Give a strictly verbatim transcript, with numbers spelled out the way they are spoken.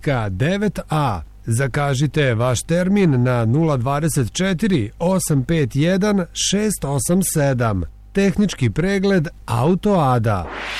Beogradska devet A. Zakažite vaš termin na nula dvadeset četiri osam pet jedan šest osam sedam. Tehnički pregled Auto Ada.